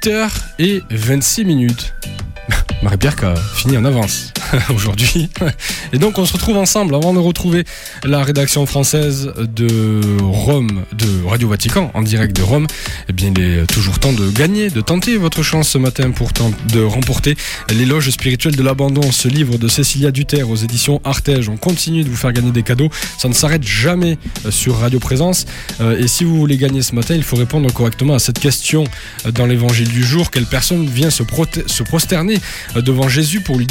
8h26. Marie-Pierre qui a fini en avance aujourd'hui. Et donc on se retrouve ensemble avant de retrouver la rédaction française de Rome, de Radio Vatican, en direct de Rome. Eh bien, il est toujours temps de gagner, de tenter votre chance ce matin pour de remporter l'éloge spirituel de l'abandon, ce livre de Cécilia Duterre aux éditions Artege. On continue de vous faire gagner des cadeaux. Ça ne s'arrête jamais sur Radio Présence. Et si vous voulez gagner ce matin, il faut répondre correctement à cette question dans l'évangile du jour. Quelle personne vient se prosterner devant Jésus pour lui